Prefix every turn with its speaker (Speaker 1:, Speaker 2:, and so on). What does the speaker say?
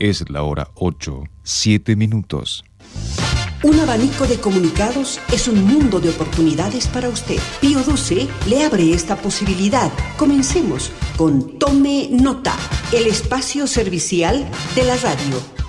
Speaker 1: Es la hora 8, 7 minutos.
Speaker 2: Un abanico de comunicados es un mundo de oportunidades para usted. Pío XII le abre esta posibilidad. Comencemos con Tome Nota, el espacio servicial de la radio.